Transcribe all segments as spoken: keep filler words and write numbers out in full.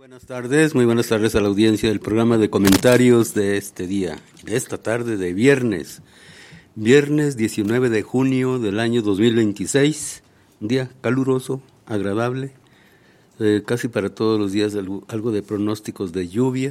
Buenas tardes, muy buenas tardes a la audiencia del programa de comentarios de este día, de esta tarde de viernes, viernes diecinueve de junio del año dos mil veintiséis, un día caluroso, agradable, eh, casi para todos los días algo, algo de pronósticos de lluvia.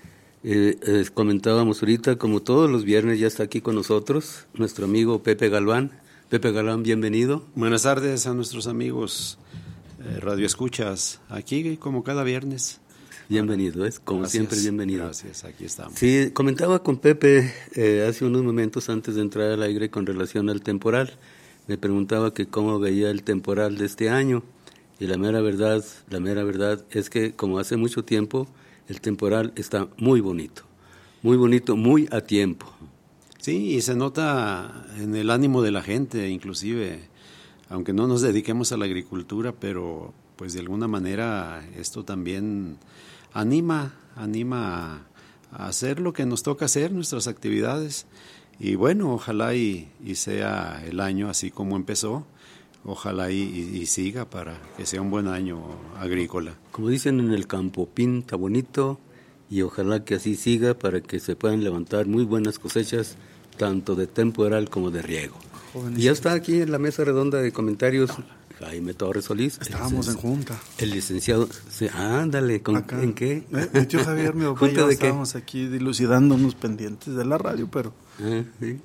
Eh, eh, comentábamos ahorita, como todos los viernes ya está aquí con nosotros nuestro amigo Pepe Galván. Pepe Galván, bienvenido. Buenas tardes a nuestros amigos eh, Radio Escuchas, aquí como cada viernes. Bienvenido, es como Gracias, siempre bienvenido. Gracias, aquí estamos. Sí, comentaba con Pepe eh, hace unos momentos antes de entrar al aire con relación al temporal. Me preguntaba que cómo veía el temporal de este año, y la mera verdad, la mera verdad es que como hace mucho tiempo el temporal está muy bonito, muy bonito, muy a tiempo. Sí, y se nota en el ánimo de la gente, inclusive, aunque no nos dediquemos a la agricultura, pero pues de alguna manera esto también anima, anima a hacer lo que nos toca hacer, nuestras actividades. Y bueno, ojalá y, y sea el año así como empezó, ojalá y, y, y siga para que sea un buen año agrícola. Como dicen en el campo, pinta bonito, y ojalá que así siga para que se puedan levantar muy buenas cosechas, tanto de temporal como de riego. Jovenísimo. Y ya está aquí en la mesa redonda de comentarios Jaime Torres Solís. Estábamos en junta. El licenciado, sí, ándale, ¿con, ¿en qué? ¿Eh? Mi tío Javier, mi papá y yo estábamos aquí dilucidando unos pendientes de la radio, pero... Ah, sí.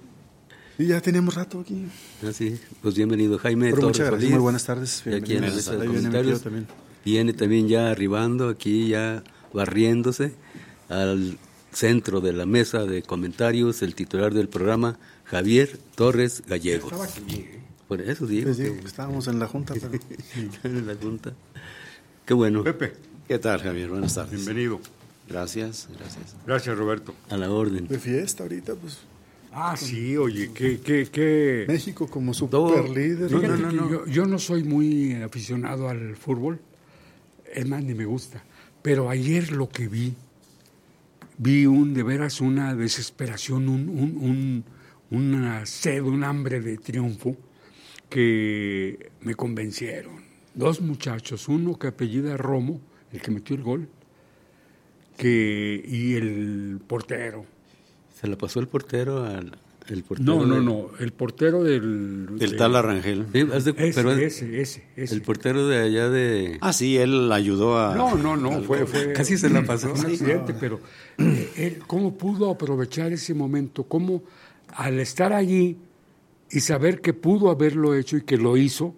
Y ya teníamos rato aquí. Ah, sí, pues bienvenido Jaime pero Torres muchas gracias, Solís. muy buenas tardes. Y aquí en la mesa de Ahí viene mi tío también. Viene también ya arribando, aquí ya barriéndose al centro de la mesa de comentarios, el titular del programa, Javier Torres Gallegos. Estaba aquí, ¿eh? Por eso digo. Les digo que estábamos en la junta. Pero... en la junta. Qué bueno. Pepe. ¿Qué tal, Javier? Buenas tardes. Bienvenido. Gracias, gracias. Gracias, Roberto. A la orden. De fiesta ahorita, pues. Ah, sí, oye, que... que, que... México como super líder. No, no, no, no. Yo, yo no soy muy aficionado al fútbol, es más, ni me gusta. Pero ayer lo que vi, vi un de veras una desesperación, un, un, un, una sed, un hambre de triunfo que me convencieron. Dos muchachos, uno que apellida Romo, el que metió el gol, que y el portero. ¿Se la pasó el portero al el portero? No, no, de... no, el portero del... El de, tal Arrangel. Sí, de, ese, pero ese, ese, ese. El portero de allá de... Ah, sí, él ayudó a... No, no, no, fue, fue... Casi se la pasó. Un accidente, pero eh, él, ¿cómo pudo aprovechar ese momento? ¿Cómo al estar allí y saber que pudo haberlo hecho y que lo hizo,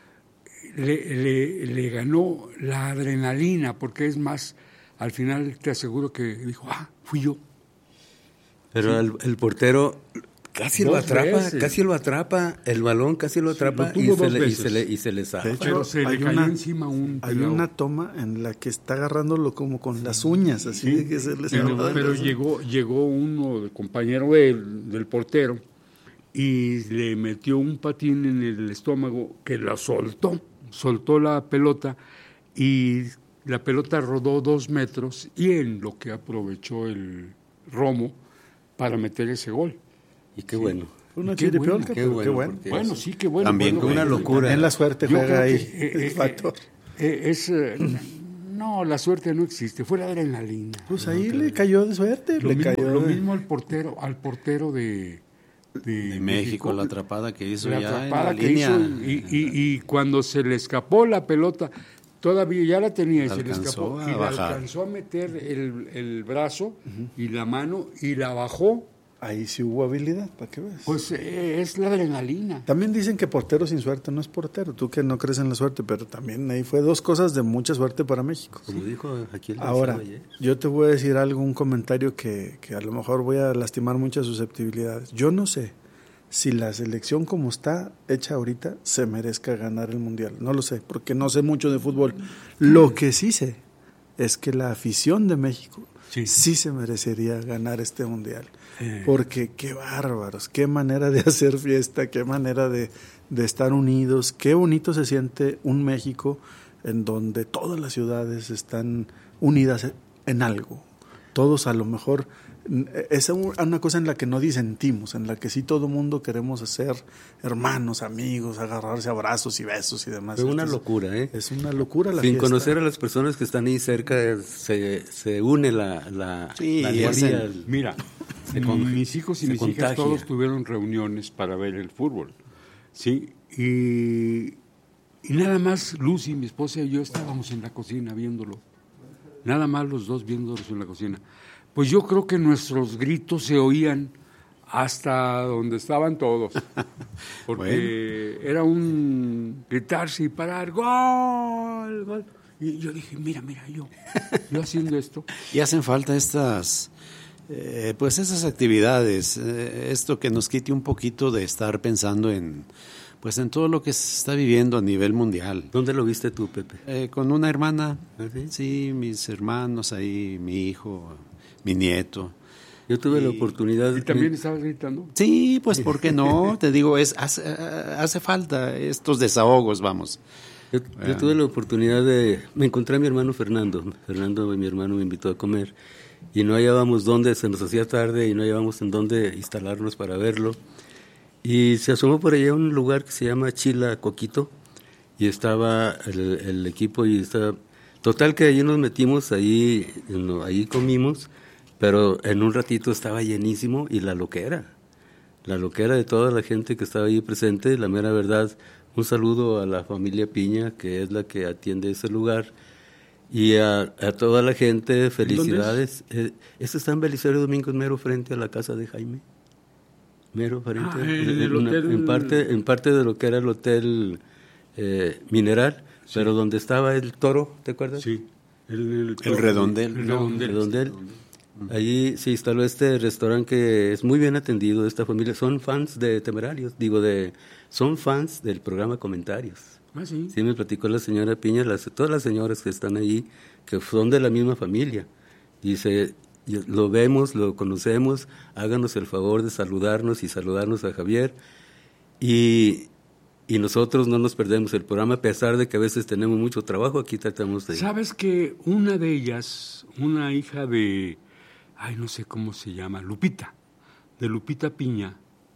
le, le, le ganó la adrenalina? Porque es más, al final te aseguro que dijo, ah, fui yo. Pero sí. el, el portero casi dos lo atrapa, veces. casi lo atrapa, el balón casi lo atrapa sí, lo y, se le, y, veces. se le, y se le zafa. De hecho, pero se le cayó una, encima un Hay pelado. una toma en la que está agarrándolo como con las uñas, así Sí, de que se le pero, pero llegó, llegó uno, de compañero del, del portero, y le metió un patín en el estómago que la soltó, soltó la pelota y la pelota rodó dos metros y en lo que aprovechó el Romo para meter ese gol. Y qué sí. bueno. Una qué chiripiolca, bueno, qué pero bueno. qué bueno. Bueno, sí, qué bueno. También bueno, una bueno, locura. En la suerte Yo juega ahí que, eh, el factor. Eh, eh, es, eh, no, la suerte no existe, fue la adrenalina. Pues no, ahí que, le cayó de suerte. Lo, le mismo, cayó lo de... mismo al portero, al portero de... De, de México, México, la atrapada que hizo la ya atrapada en la que línea. hizo y, y, y cuando se le escapó la pelota, todavía ya la tenía y se le escapó y le alcanzó a meter el, el brazo uh-huh. y la mano y la bajó. Ahí sí hubo habilidad, ¿para qué ves? Pues eh, es la adrenalina. También dicen que portero sin suerte no es portero, tú que no crees en la suerte, pero también ahí fue dos cosas de mucha suerte para México. Como dijo aquí el Ahora, ayer. yo te voy a decir algo, un comentario que, que a lo mejor voy a lastimar muchas susceptibilidades. Yo no sé si la selección como está hecha ahorita se merezca ganar el Mundial. No lo sé, porque no sé mucho de fútbol. Lo que sí sé es que la afición de México sí, sí se merecería ganar este Mundial. Eh. Porque qué bárbaros, qué manera de hacer fiesta, qué manera de, de estar unidos, qué bonito se siente un México en donde todas las ciudades están unidas en algo. todos a lo mejor, es una cosa en la que no disentimos, en la que sí todo mundo queremos ser hermanos, amigos, agarrarse abrazos y besos y demás. Es una Entonces, locura, ¿eh? Es una locura la Sin fiesta. conocer a las personas que están ahí cerca, se, se une la, la, sí, la alegría. el, Mira, se con, mis hijos y mis contagia. hijas todos tuvieron reuniones para ver el fútbol, ¿sí? Y, y nada más Lucy, mi esposa y yo estábamos en la cocina viéndolo. Nada más los dos viéndolos en la cocina. Pues yo creo que nuestros gritos se oían hasta donde estaban todos. Porque bueno. Era un gritarse y parar, ¡gol! ¡Gol! Y yo dije, mira, mira, yo, yo haciendo esto. Y hacen falta estas, eh, pues esas actividades, eh, esto que nos quite un poquito de estar pensando en, pues en todo lo que se está viviendo a nivel mundial. ¿Dónde lo viste tú, Pepe? Eh, con una hermana, ¿Ah, sí? sí, mis hermanos ahí, mi hijo, mi nieto. Yo tuve y, la oportunidad... ¿Y también estabas gritando? Sí, pues ¿por qué no? Te digo, es hace, hace falta estos desahogos, vamos. Yo, yo tuve la oportunidad de... Me encontré a mi hermano Fernando. Fernando, mi hermano, me invitó a comer. Y no hallábamos dónde, se nos hacía tarde y no hallábamos en dónde instalarnos para verlo. Y se asomó por allá a un lugar que se llama Chila Coquito. Y estaba el, el equipo y estaba... Total que allí nos metimos, ahí, ahí comimos, pero en un ratito estaba llenísimo y la loquera. La loquera de toda la gente que estaba ahí presente, la mera verdad... Un saludo a la familia Piña, que es la que atiende ese lugar, y a, a toda la gente, felicidades. Eh, esto está en Belisario Domínguez Mero, frente a la casa de Jaime. Mero, frente. Ah, en, en, el una, hotel... en, parte, en parte de lo que era el hotel eh, Mineral, sí. Pero donde estaba el Toro, ¿te acuerdas? Sí, el, el, el redondel. El redondel. El redondel. Allí se instaló este restaurante que es muy bien atendido, esta familia. Son fans de Temerarios, digo, de son fans del programa Comentarios. Ah, sí. Sí, me platicó la señora Piña, las, todas las señoras que están ahí, que son de la misma familia. Dice, lo vemos, lo conocemos, háganos el favor de saludarnos y saludarnos a Javier. Y, y nosotros no nos perdemos el programa, a pesar de que a veces tenemos mucho trabajo, aquí tratamos de... ¿Sabes que una de ellas, una hija de... ay, no sé cómo se llama, Lupita, de Lupita Piña,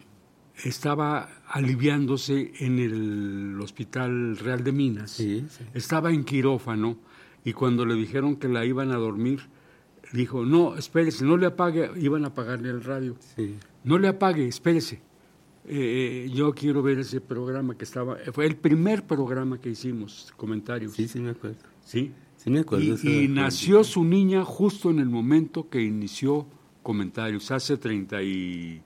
estaba aliviándose en el Hospital Real de Minas, sí, sí. Estaba en quirófano, y cuando le dijeron que la iban a dormir, dijo, no, espérese, no le apague, iban a apagarle el radio, sí. No le apague, espérese, eh, yo quiero ver ese programa que estaba, fue el primer programa que hicimos, Comentarios. Sí, sí me acuerdo. Sí. Sí me acuerdo. Y, y nació su niña justo en el momento que inició Comentarios, hace treinta y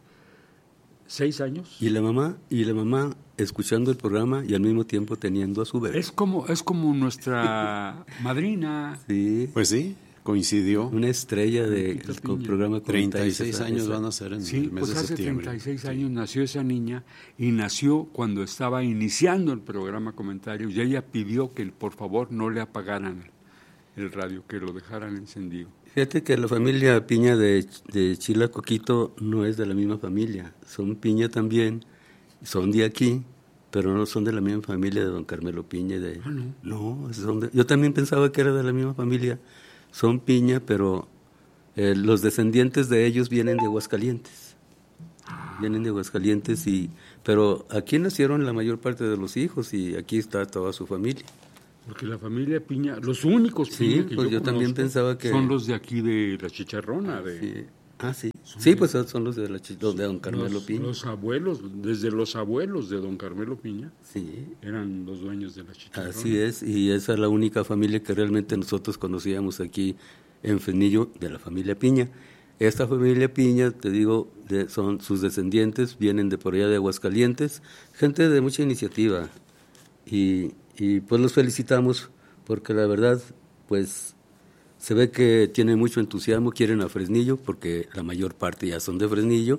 seis años. Y la mamá, y la mamá escuchando el programa y al mismo tiempo teniendo a su bebé. Es como, es como nuestra madrina. Sí. Pues sí, coincidió. Una estrella del de programa. treinta y seis años van a ser en sí, el mes pues de hace septiembre. treinta y seis años nació esa niña y nació cuando estaba iniciando el programa Comentarios y ella pidió que por favor no le apagaran el radio, que lo dejaran encendido. Fíjate que la familia Piña de, de Chila Coquito no es de la misma familia. Son Piña también, son de aquí, pero no son de la misma familia de don Carmelo Piña. De, ah, no. No, son de, yo también pensaba que era de la misma familia. Son Piña, pero eh, los descendientes de ellos vienen de Aguascalientes. Ah. Vienen de Aguascalientes, y pero aquí nacieron la mayor parte de los hijos y aquí está toda su familia. Porque la familia Piña, los únicos Piña sí, que pues yo, yo también pensaba que son los de aquí de la Chicharrona. De, sí. Ah, sí. Sí, pues son los de, la, de don Carmelo los, Piña. Los abuelos, desde los abuelos de don Carmelo Piña, sí. Eran los dueños de la Chicharrona. Así es, y esa es la única familia que realmente nosotros conocíamos aquí en Fresnillo, de la familia Piña. Esta familia Piña, te digo, de, son sus descendientes, vienen de por allá de Aguascalientes, gente de mucha iniciativa. Y, y pues los felicitamos porque la verdad, pues se ve que tienen mucho entusiasmo, quieren a Fresnillo, porque la mayor parte ya son de Fresnillo.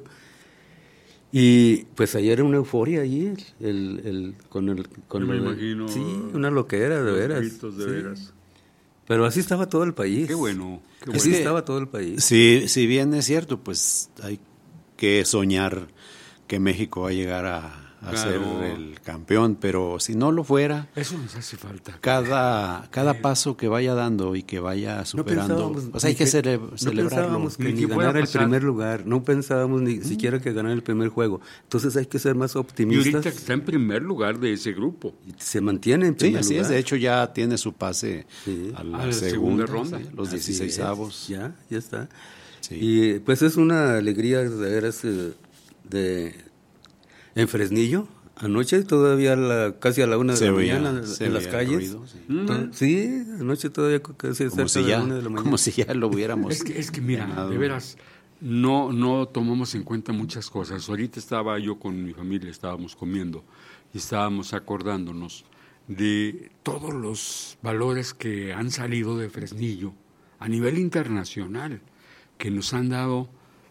Y pues ayer era una euforia allí, el, el, con el... Con Yo me el, imagino... Sí, una loquera, de veras. Gritos de sí. veras. Pero así estaba todo el país. Qué bueno. Qué así bueno. estaba todo el país. Sí, si bien es cierto, pues hay que soñar que México va a llegar a, a Claro. ser el campeón, pero si no lo fuera, Eso nos hace falta. cada, cada paso que vaya dando y que vaya superando, pensábamos pues hay ni que, que- cele- No celebrarlo. pensábamos que Ni ni, que fuera a ganar el pasar. primer lugar, no pensábamos ni siquiera que ganar el primer juego. Entonces hay que ser más Y optimistas. ahorita está en primer lugar de ese grupo. Y se mantiene en Sí, primer así lugar. es. De hecho, ya tiene su pase Sí. a la, A la segunda, segunda ronda. sí, los Así dieciseisavos. es, Ya, ya está. Sí. Y pues es una alegría de veras eh, de en Fresnillo. Anoche todavía a la, casi a la una de Se la veía- mañana se en las veía el calles. ruido, sí. Mm. To- Sí, anoche todavía casi Como cerca si, de la ya, una de la mañana. como si ya lo hubiéramos Es que, es que mira, ganado. de veras, no, no tomamos en cuenta muchas cosas. Ahorita estaba yo con mi familia, estábamos comiendo y estábamos acordándonos de todos los valores que han salido de Fresnillo a nivel internacional, que nos han dado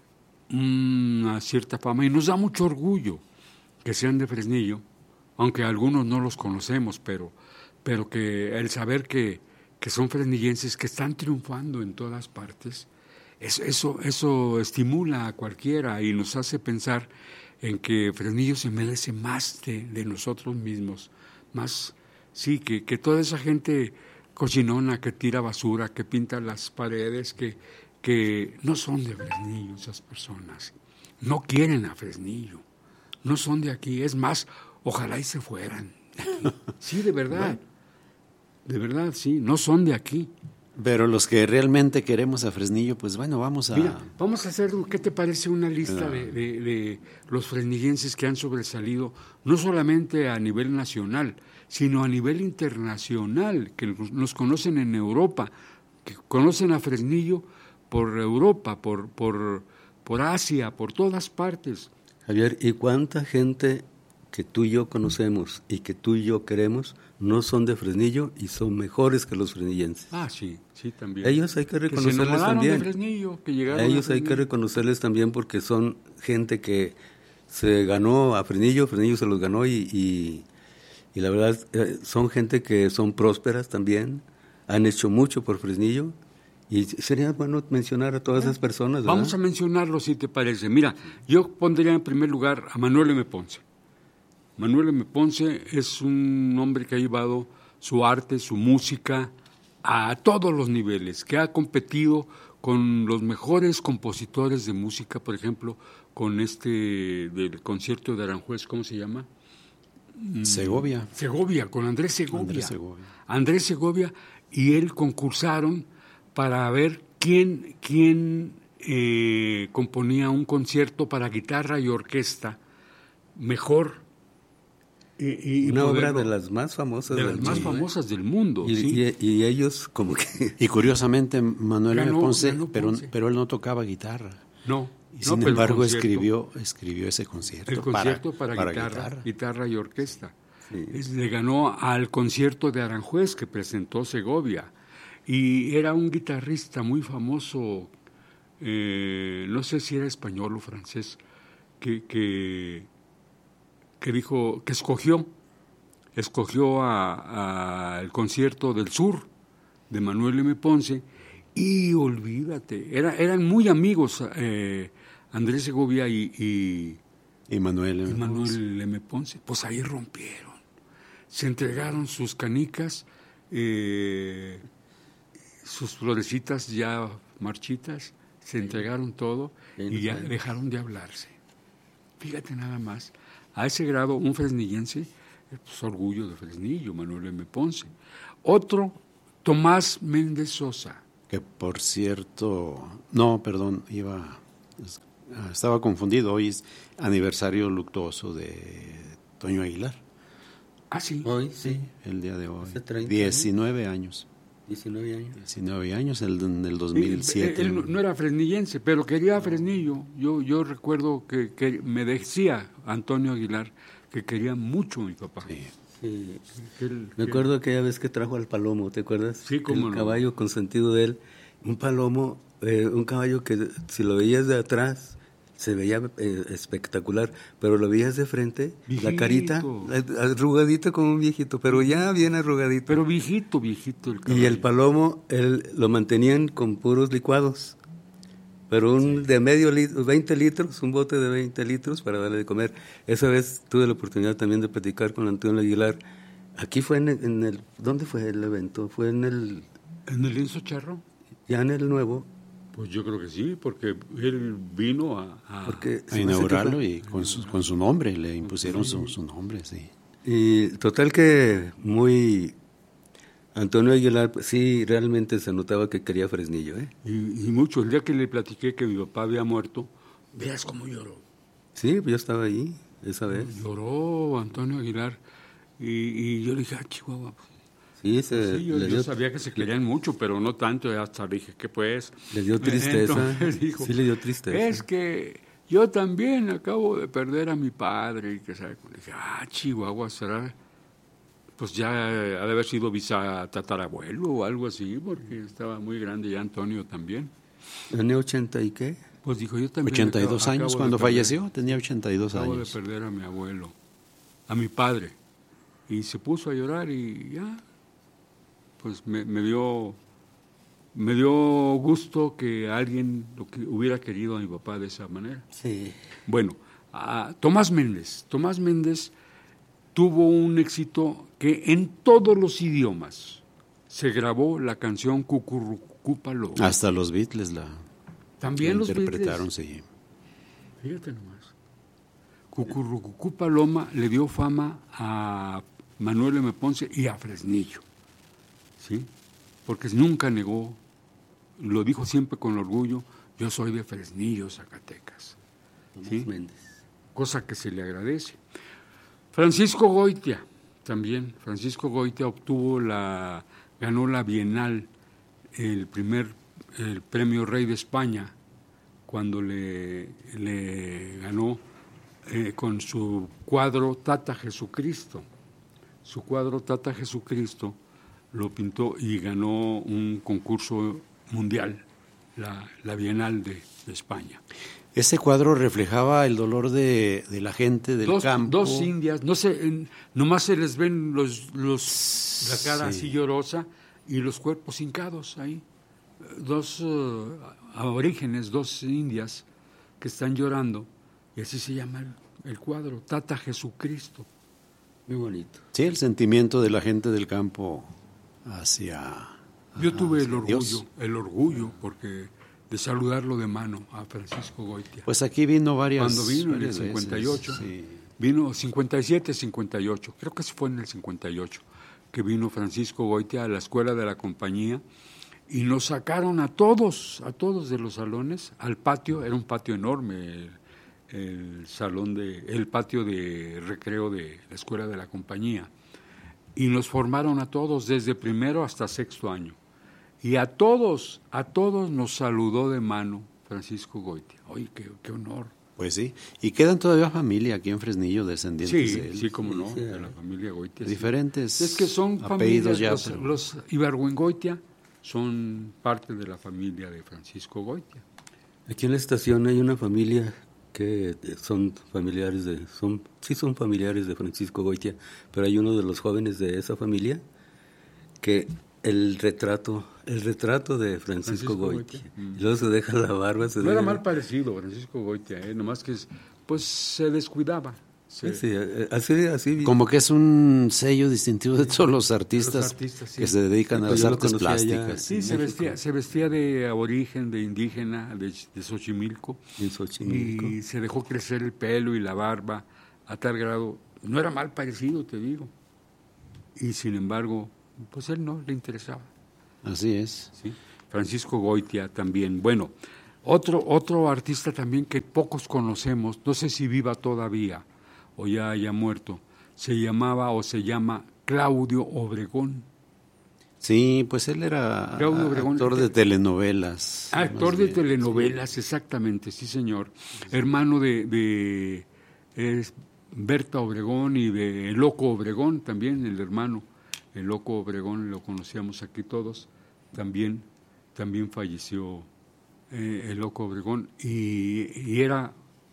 una cierta fama y nos da mucho orgullo que sean de Fresnillo, aunque algunos no los conocemos, pero, pero que el saber que, que son fresnillenses que están triunfando en todas partes, es- eso, eso estimula a cualquiera y nos hace pensar en que Fresnillo se merece más de, de nosotros mismos, más, sí, que, que toda esa gente cochinona que tira basura, que pinta las paredes, que, que no son de Fresnillo esas personas, no quieren a Fresnillo, no son de aquí, es más, ojalá y se fueran de aquí. Sí, de verdad, de verdad, sí, no son de aquí. Pero los que realmente queremos a Fresnillo, pues bueno, vamos a... Mira, vamos a hacer, ¿qué te parece una lista de, de- de los fresnillenses que han sobresalido, no solamente a nivel nacional, sino a nivel internacional, que nos- nos conocen en Europa, que conocen a Fresnillo por Europa, por, por, por Asia, por todas partes. Javier, ¿y cuánta gente que tú y yo conocemos y que tú y yo queremos no son de Fresnillo y son mejores que los fresnillenses? Ah, sí, sí, también. Ellos hay que Que se reconocerles enamoraron de también. Fresnillo, que llegaron A ellos a hay que Fresnillo. reconocerles también porque son gente que se ganó a Fresnillo, Fresnillo se los ganó y, y, y la verdad eh, son gente que son prósperas también, han hecho mucho por Fresnillo y sería bueno mencionar a todas esas personas, ¿verdad? Vamos a mencionarlo si te parece. Mira, yo pondría en primer lugar a Manuel M. Ponce. Manuel M. Ponce es un hombre que ha llevado su arte, su música a todos los niveles, que ha competido con los mejores compositores de música, por ejemplo, con este del concierto de Aranjuez, ¿cómo se llama? Segovia. Segovia, con Andrés Segovia. Andrés Segovia. Andrés Segovia y él concursaron para ver quién, quién eh, componía un concierto para guitarra y orquesta mejor. Y, y Una obra poderlo- de las más famosas de del las más mundo, ¿eh? famosas del mundo. Y, ¿sí? y- y ellos como que Y curiosamente, Manuel M. Ganó- Ponce, ganó pero, Ponce. pero él no tocaba guitarra. no, Y no, sin pero el embargo concierto- escribió, escribió ese concierto. el concierto para, para guitarra, guitarra, y orquesta. Sí. Es- le ganó al concierto de Aranjuez que presentó Segovia. Y era un guitarrista muy famoso, eh, no sé si era español o francés, que, que, que dijo, que escogió, escogió a, a el concierto del sur de Manuel M. Ponce. Y olvídate, era, eran muy amigos eh, Andrés Segovia y, y, Y Manuel M. y Manuel M. Ponce, pues ahí rompieron. Se entregaron sus canicas, eh, sus florecitas ya marchitas, se entregaron todo y ya dejaron de hablarse. Fíjate nada más, a ese grado un fresnillense, pues orgullo de Fresnillo, Manuel M. Ponce. Otro, Tomás Méndez Sosa. Que por cierto, no, perdón, iba, es- ah, estaba confundido. Hoy es aniversario luctuoso de Toño Aguilar, Ah, sí. hoy, sí, el día de hoy. Hace treinta diecinueve años. diecinueve años. diecinueve años, el, en el dos Él, mil siete. él no- no era fresnillense, pero quería a Fresnillo. Yo, yo recuerdo que, que me decía Antonio Aguilar que quería mucho a mi papá. Sí. Sí. Que él- Me que- acuerdo aquella vez que trajo al palomo, ¿te acuerdas? Sí, cómo El no. caballo consentido de él. Un palomo, eh, un caballo que si lo veías de atrás se veía eh, espectacular, pero lo veías de frente, Viejito. la carita eh, arrugadita como un viejito, pero ya bien arrugadito. Pero viejito, viejito el Y caballo. el palomo él, lo mantenían con puros licuados. pero un de medio litro, veinte litros, un bote de veinte litros para darle de comer. Esa vez tuve la oportunidad también de platicar con Antonio Aguilar. Aquí fue en el, en el ¿dónde fue el evento? ¿Fue en el... ¿En el Lienzo Charro? Ya en el nuevo? Pues yo creo que sí, porque él vino a... A, porque a inaugurarlo y con su, con su nombre, le impusieron sí. su, su nombre, sí. Y total que muy... Antonio Aguilar, pues, sí, realmente se notaba que quería Fresnillo, ¿eh? Y, y mucho, el día que le platiqué que mi papá había muerto, veas cómo lloró. Sí, yo estaba ahí esa vez. Lloró Antonio Aguilar y, y yo le dije, ah, Chihuahua. Sí, se, sí yo, le yo dio, sabía que se querían le, mucho, pero no tanto, hasta dije, ¿qué pues? Le dio tristeza, Entonces, dijo, sí le dio tristeza. Es que yo también acabo de perder a mi padre, y que sabe, le dije, ah, Chihuahua, será... Pues ya ha de haber sido bisatarabuelo o algo así, porque estaba muy grande ya Antonio también. ¿Tenía ochenta y qué? Pues dijo, yo también. ochenta y dos acabo, años acabo cuando perder, falleció, tenía ochenta y dos acabo años. Acabo de perder a mi abuelo, a mi padre. Y se puso a llorar y ya, pues me, me dio me dio gusto que alguien lo que hubiera querido a mi papá de esa manera. Sí. Bueno, a Tomás Méndez. Tomás Méndez tuvo un éxito que en todos los idiomas se grabó la canción Cucurrucucú Paloma. Hasta los Beatles la, También la los interpretaron, Beatles. sí. Fíjate nomás. Cucurrucucú Paloma le dio fama a Manuel M. Ponce y a Fresnillo, ¿sí? Porque nunca negó, lo dijo siempre con orgullo, yo soy de Fresnillo, Zacatecas. ¿Sí? Méndez. Cosa que se le agradece. Francisco Goitia, también. Francisco Goitia obtuvo la, ganó la Bienal, el primer, el premio Rey de España, cuando le, le ganó eh, con su cuadro Tata Jesucristo. Su cuadro Tata Jesucristo lo pintó y ganó un concurso mundial, la, la Bienal de, de España. Ese cuadro reflejaba el dolor de, de la gente del dos, campo. Dos indias, no sé, en, nomás se les ven los, los la cara sí. así llorosa y los cuerpos hincados ahí. Dos uh, aborígenes, dos indias que están llorando, y así se llama el, el cuadro, Tata Jesucristo. Muy bonito. Sí, el sentimiento de la gente del campo hacia... Yo tuve el orgullo, Dios. el orgullo, porque... de saludarlo de mano a Francisco Goitia. Pues aquí vino varias Cuando vino en el varias cincuenta y ocho, veces, sí. vino cincuenta y siete, cincuenta y ocho, creo que fue en el cincuenta y ocho, que vino Francisco Goitia a la escuela de la compañía y nos sacaron a todos, a todos de los salones, al patio, era un patio enorme, el, el salón de, el patio de recreo de la escuela de la compañía, y nos formaron a todos desde primero hasta sexto año. Y a todos, a todos nos saludó de mano Francisco Goitia. Oye, qué, qué honor. Pues sí, y quedan todavía familia aquí en Fresnillo, descendientes sí, de él. Sí, como no, sí, de la familia Goitia. Diferentes sí. Es que son apellidos familias, ya. Los, Pero... los Ibargüengoitia son parte de la familia de Francisco Goitia. Aquí en la estación hay una familia que son familiares de, son, sí son familiares de Francisco Goitia, pero hay uno de los jóvenes de esa familia que el retrato, el retrato de Francisco, Francisco Goitia, Goitia. Mm. Y luego se deja la barba. Se no deja... era mal parecido Francisco Goitia, ¿eh? Nomás que pues se descuidaba. Sí, sí, así, así. Como que es un sello distintivo de todos los artistas, los artistas sí. que se dedican a las artes plásticas. Sí, se vestía, se vestía de aborigen, de indígena, de, de Xochimilco, de Xochimilco. Y se dejó crecer el pelo y la barba a tal grado. No era mal parecido, te digo. Y sin embargo, pues él no le interesaba. Así es. ¿Sí? Francisco Goitia también. Bueno, otro, otro artista también que pocos conocemos, no sé si viva todavía o ya haya muerto, se llamaba o se llama Claudio Obregón. Sí, pues él era Obregón, actor de telenovelas. Ah, actor de bien. telenovelas, sí. Exactamente, sí señor. Sí. Hermano de, de es Berta Obregón y de El Loco Obregón también, el hermano. El Loco Obregón, lo conocíamos aquí todos, también, también falleció eh, el Loco Obregón y, y era,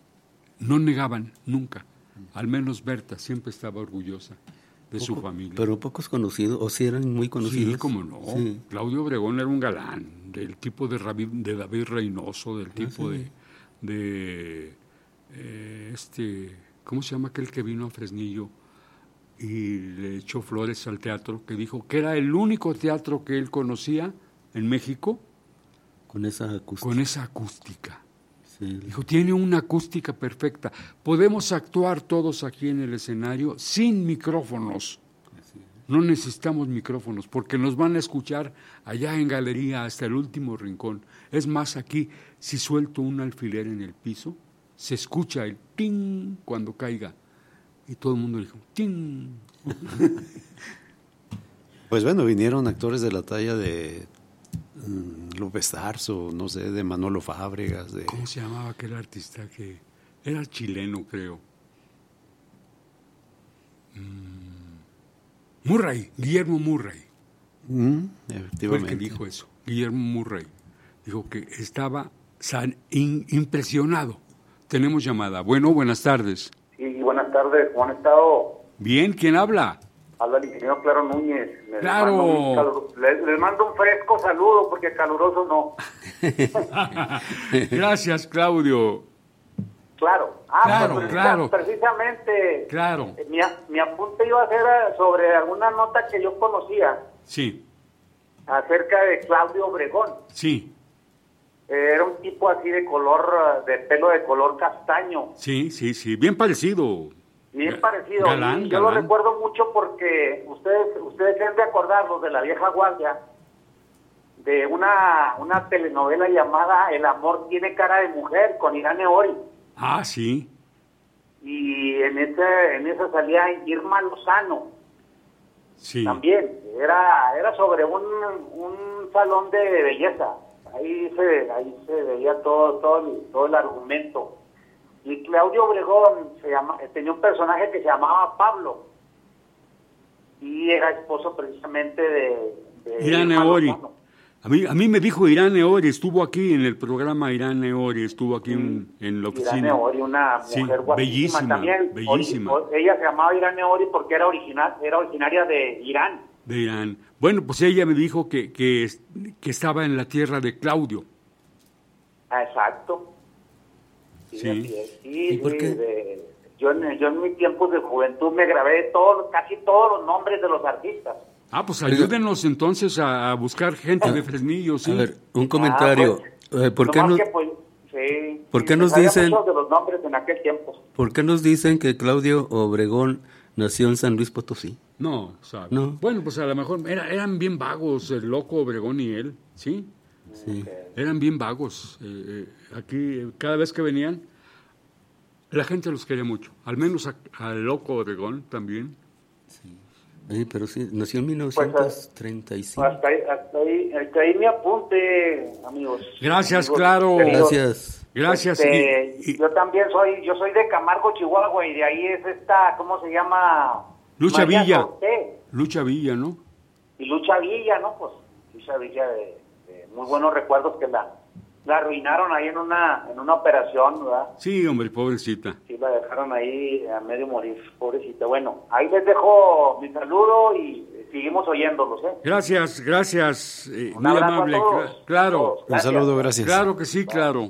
no negaban nunca. Al menos Berta siempre estaba orgullosa de Poco, su familia. Pero pocos conocidos, o si sí eran muy conocidos. Sí, cómo no. Sí. Claudio Obregón era un galán, del tipo de, Ravi, de David Reynoso, del tipo sí. de, de eh, este, ¿cómo se llama aquel que vino a Fresnillo y le echó flores al teatro? Que dijo que era el único teatro que él conocía en México con esa acústica. Con esa acústica. Sí. Dijo, tiene una acústica perfecta. Podemos actuar todos aquí en el escenario sin micrófonos. No necesitamos micrófonos porque nos van a escuchar allá en galería hasta el último rincón. Es más, aquí, si suelto un alfiler en el piso, se escucha el ting cuando caiga. Y todo el mundo dijo, ting. Pues bueno, vinieron actores de la talla de mm, López Tarso, no sé, de Manolo Fábregas. De... ¿Cómo se llamaba aquel artista que era chileno, creo? Mm. Murray, Guillermo Murray. Mm, Fue efectivamente. el que dijo eso, Guillermo Murray. Dijo que estaba san, in, impresionado. Tenemos llamada. Bueno, buenas tardes. Sí, buenas tardes. ¿Cómo han estado? Bien, ¿quién habla? Habla el ingeniero Claro Núñez. Les Claro. Mando un calur... les, les mando un fresco saludo porque caluroso no. Gracias, Claudio. Claro. Ah, Claro, pues, claro. Precisamente. Claro. Mi, mi apunte iba a ser sobre alguna nota que yo conocía Sí, acerca de Claudio Obregón. sí, Era un tipo así de color, de pelo de color castaño. sí, sí, sí. Bien parecido. Bien Ga- parecido. galán, y yo lo galán. recuerdo mucho porque ustedes ustedes deben de acordarlos de la vieja guardia, de una, una telenovela llamada El amor tiene cara de mujer con Irane Ori. Ah, sí. Y en ese, en esa salía Irma Lozano. Sí. También. Era, era sobre un, un salón de belleza. Ahí se, ahí se veía todo, todo el, todo el argumento. Y Claudio Obregón se llama, tenía un personaje que se llamaba Pablo y era esposo precisamente de, de Irane Irma Ori. Lozano. A mí, a mí me dijo Irane Ori, estuvo aquí en el programa Irane Ori, estuvo aquí en, en la oficina. Irane Ori, una Sí, mujer guapísima bellísima, también. bellísima. Ori- ella se llamaba Irane Ori porque era original, era originaria de Irán. De Irán. Bueno, pues ella me dijo que, que, que estaba en la tierra de Claudio. Ah, exacto. Sí, Sí. así es. Sí, ¿Y por sí, qué? de- yo, en, yo en mis tiempos de juventud me grabé todo, casi todos los nombres de los artistas. Ah, pues ayúdenos entonces a, a buscar gente de Fresnillo, ¿sí? A ver, un comentario. Ah, Eh, ¿Por qué nomás nos, que, pues, sí, ¿por sí, qué me nos sabía dicen- muchos de los nombres en aquel tiempo. ¿por qué nos dicen que Claudio Obregón nació en San Luis Potosí? No, ¿sabe? No. Bueno, pues a lo mejor era- eran bien vagos el loco Obregón y él, ¿sí? Sí. Eran bien vagos. Eh, eh, aquí, eh, cada vez que venían, la gente los quería mucho. Al menos a- al loco Obregón también. Oye, pero sí, nació en mil Pues, novecientos treinta y cinco. Hasta ahí, hasta ahí, hasta ahí mi apunte, amigos. Gracias, Amigos claro. queridos. Gracias. Gracias. Este, y- y- yo también soy, yo soy de Camargo, Chihuahua, y de ahí es esta, ¿cómo se llama? Lucha María Villa. Cortés. Lucha Villa, ¿no? Y Lucha Villa, ¿no? Pues Lucha Villa de, de muy buenos recuerdos que la, la arruinaron ahí en una, en una operación, ¿verdad? Sí, hombre, pobrecita. Sí, la dejaron ahí a medio morir, pobrecita. Bueno, ahí les dejo mi saludo y seguimos oyéndolos, ¿eh? Gracias, gracias. eh, Un muy abrazo a amable. todos, cla- claro, a todos. Un Gracias. saludo, gracias. claro que sí, claro.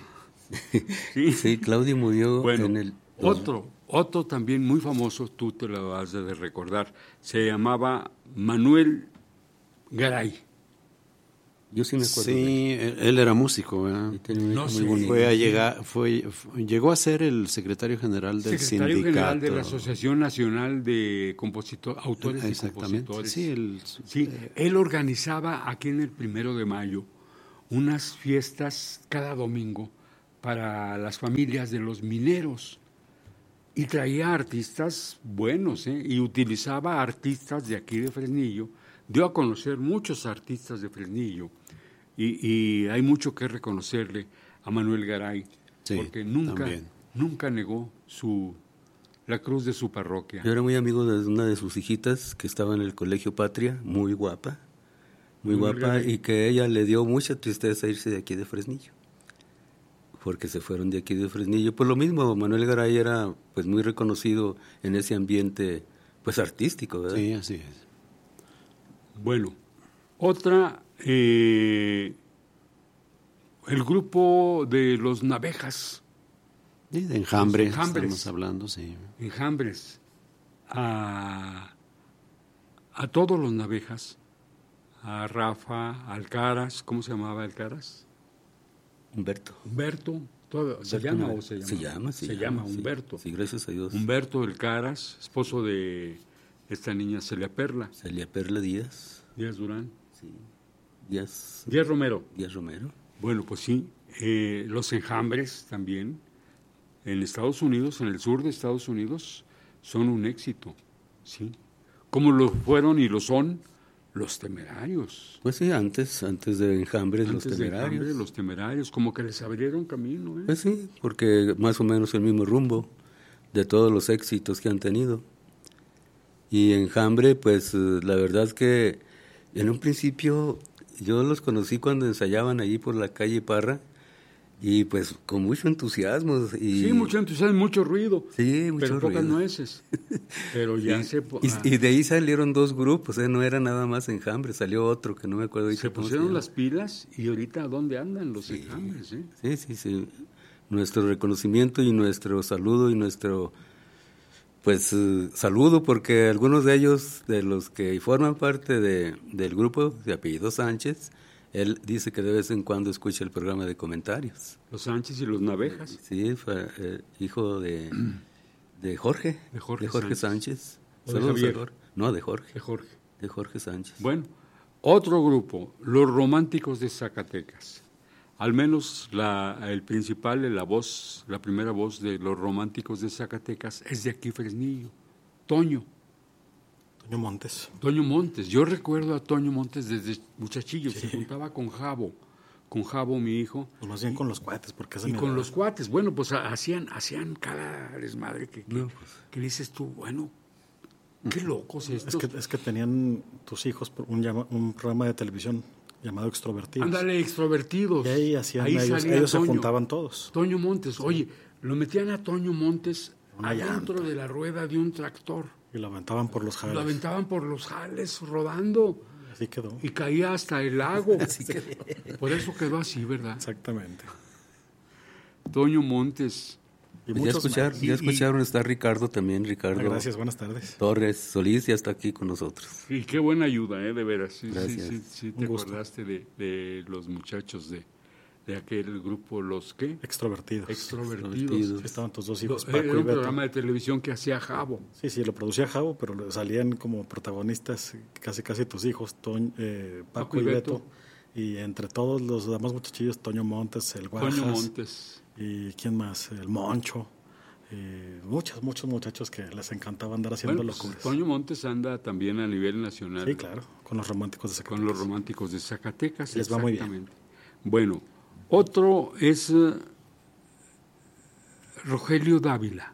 Sí. Sí, Claudio murió Bueno, en el... otro, otro también muy famoso, tú te lo has de recordar, se llamaba Manuel Garay. Yo sí me acuerdo. de Sí, él, él era músico, ¿verdad? él. Tenía un No hijo sé. muy bonito. Fue a llegar, fue, fue- llegó a ser el secretario general del Secretario sindicato. General de la Asociación Nacional de Compositor, Autores y Exactamente. Compositores. Sí, el- Sí, él organizaba aquí en el primero de mayo unas fiestas cada domingo para las familias de los mineros y traía artistas buenos, ¿eh? Y utilizaba artistas de aquí de Fresnillo, dio a conocer muchos artistas de Fresnillo y, y hay mucho que reconocerle a Manuel Garay, Sí, porque nunca, también. nunca negó su la cruz de su parroquia. Yo era muy amigo de una de sus hijitas que estaba en el Colegio Patria, muy guapa, muy Manuel guapa, Garay. y que ella le dio mucha tristeza irse de aquí de Fresnillo, porque se fueron de aquí de Fresnillo. Por lo mismo, Manuel Garay era pues muy reconocido en ese ambiente pues artístico, ¿verdad? Sí, así es. Bueno, otra, eh, el grupo de los Navejas. Sí, de Enjambre, Los Enjambres. estamos hablando, sí. Enjambres. A, a todos los Navejas. A Rafa, Alcaraz, ¿cómo se llamaba Alcaraz? Humberto. Humberto. Todo, ¿Se Humberto llama no, o se llama? Se llama, se, se llama, sí. Humberto. Sí, gracias a Dios. Humberto Alcaraz, esposo de esta niña Celia Perla. Celia Perla Díaz. Díaz Durán. Sí. Díaz, Díaz Romero. Díaz Romero. Bueno, pues sí. Eh, los Enjambres también, en Estados Unidos, en el sur de Estados Unidos, son un éxito, ¿sí? Como lo fueron y lo son los Temerarios. Pues sí, antes, antes de Enjambres, Antes los de Temerarios. Enjambres, los Temerarios, como que les abrieron camino, ¿eh? Pues sí, porque más o menos el mismo rumbo de todos los éxitos que han tenido. Y Enjambre, pues eh, la verdad que en un principio yo los conocí cuando ensayaban allí por la calle Parra y pues con mucho entusiasmo. Y, Sí, mucho entusiasmo, mucho ruido, Sí, mucho pero pocas ruido. nueces. Pero ya y, se... po- y, ah, y de ahí salieron dos grupos, ¿eh? No era nada más Enjambre, salió otro que no me acuerdo. ahorita se cómo pusieron llama. las pilas y ahorita ¿dónde andan los Enjambres? ¿Eh? Sí, sí, sí. Nuestro reconocimiento y nuestro saludo y nuestro, pues, eh, saludo, porque algunos de ellos, de los que forman parte de, del grupo de apellido Sánchez, él dice que de vez en cuando escucha el programa de comentarios. Los Sánchez y los Navejas. Sí, fue eh, hijo de, de Jorge, De Jorge Sánchez. Sánchez. ¿O de Saludos a Javier? Jorge. No, de Jorge, De Jorge. de Jorge Sánchez. Bueno, otro grupo, los Románticos de Zacatecas. Al menos la, el principal, la voz, la primera voz de los Románticos de Zacatecas es de aquí Fresnillo, Toño. Toño Montes. Toño Montes. Yo recuerdo a Toño Montes desde muchachillo, se juntaba con Javo, con Javo, mi hijo. Pues más bien con los cuates, porque esa Y mi con edad. los cuates, bueno, pues ha- hacían, hacían cada desmadre que, que, No, pues. que dices tú, bueno, qué locos estos. Es que, es que tenían tus hijos un, llama- un programa de televisión llamado Extrovertidos. Ándale, extrovertidos. Y ahí hacían Ahí ellos, salía ellos se Toño. juntaban todos. Toño Montes, oye, lo metían a Toño Montes Una adentro llanta. de la rueda de un tractor. Y lo aventaban por los Lo jales. aventaban por los jales rodando Así quedó. y caía hasta el lago. Por eso quedó así, ¿verdad? Exactamente. Toño Montes. Y Pues ya, muchos escuchar, más. ya escucharon, está Ricardo también, Ricardo Gracias, buenas tardes. Torres Solís, ya está aquí con nosotros. Y qué buena ayuda, ¿eh? De veras. Sí, sí, Gracias. sí, sí, Un te gusto. acordaste de, de los muchachos de, de aquel grupo, los ¿qué? Extrovertidos. Extrovertidos. Extrovertidos. Sí, estaban tus dos Lo- hijos, Paco Era y un Beto. programa de televisión que hacía Javo. Sí, sí, lo producía Javo, pero salían como protagonistas casi casi tus hijos, Toñ- eh, Paco, y Beto. Y entre todos los demás muchachillos, Toño Montes, el Guajas. Toño Montes. Y quién más, el Moncho. Y muchos, muchos muchachos que les encantaba andar haciendo Bueno, pues, locuras. Toño Montes anda también a nivel nacional. Sí, claro, con los románticos de Zacatecas. Con los románticos de Zacatecas. Les va muy bien. exactamente. Bueno, otro es eh, Rogelio Dávila.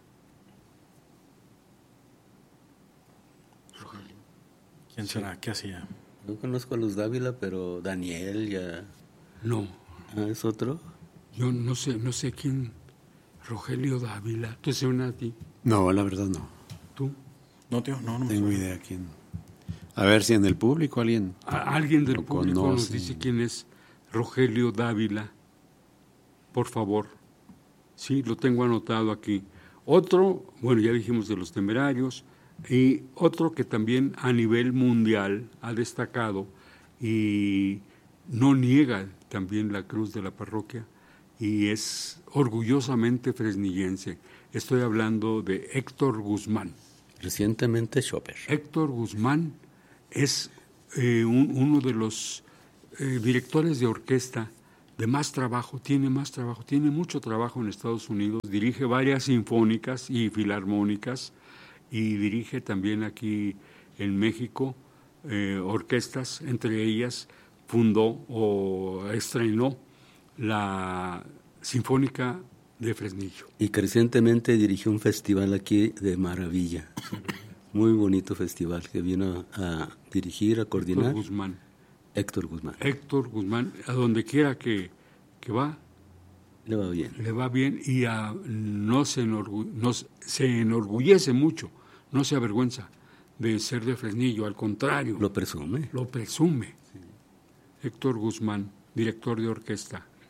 ¿Quién será? ¿Qué hacía? No conozco a los Dávila, pero Daniel ya... No, Ah, ¿es otro? yo no sé, no sé quién. Rogelio Dávila. ¿Te suena a ti? No, la verdad no. ¿Tú? No, tío, no, no me Tengo suena. idea quién. A ver si en el público alguien. A- alguien del Lo público nos conoce. dice quién es Rogelio Dávila. Por favor. Sí, lo tengo anotado aquí. Otro, bueno, ya dijimos de los Temerarios, y otro que también a nivel mundial ha destacado y no niega también la cruz de la parroquia y es orgullosamente fresnillense. Estoy hablando de Héctor Guzmán. Recientemente Chopper. Héctor Guzmán es eh, un- uno de los eh, directores de orquesta de más trabajo, tiene más trabajo, tiene mucho trabajo en Estados Unidos, dirige varias sinfónicas y filarmónicas y dirige también aquí en México eh, orquestas, entre ellas fundó o estrenó la Sinfónica de Fresnillo. Y que recientemente dirigió un festival aquí de maravilla. Muy bonito festival que vino a dirigir, a coordinar. Héctor Guzmán. Héctor Guzmán. Héctor Guzmán, a donde quiera que, que va, Le va bien. le va bien y a- no, se enorgu- no se- se enorgullece mucho, no se avergüenza de ser de Fresnillo, al contrario, Lo presume. lo presume. Héctor Guzmán, director de orquesta,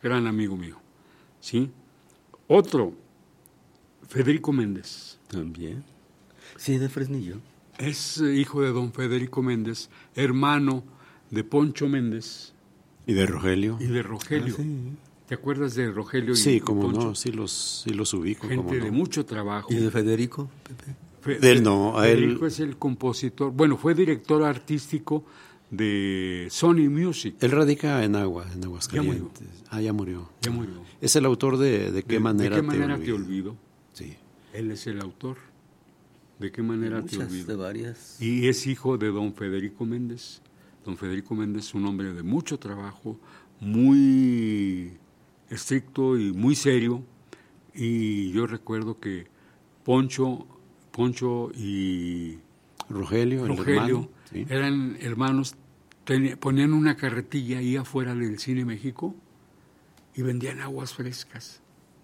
gran amigo mío. ¿Sí? Otro, Federico Méndez. También. Sí, de Fresnillo. Es hijo de don Federico Méndez, hermano de Poncho Méndez. ¿Y de Rogelio? Y de Rogelio. Ah, sí. ¿Te acuerdas de Rogelio? Sí, y como Poncho? no, sí los, sí los ubico. Gente no. de mucho trabajo. ¿Y de Federico, Pepe? Fe, de él no, a Federico él... es el compositor, bueno, fue director artístico de Sony Music. Él radica en Agua, en Aguascalientes. Ya murió. Ah, ya murió. Ya murió. Es el autor de ¿De qué de, manera, ¿de qué te, manera olvido? te olvido? Sí. Él es el autor. ¿De qué manera Muchas, te olvido? De varias. Y es hijo de don Federico Méndez. Don Federico Méndez es un hombre de mucho trabajo, muy estricto y muy serio. Y yo recuerdo que Poncho, Poncho y Rogelio, el Rogelio hermano, ¿sí? eran hermanos, ten, ponían una carretilla ahí afuera del Cine México y vendían aguas frescas.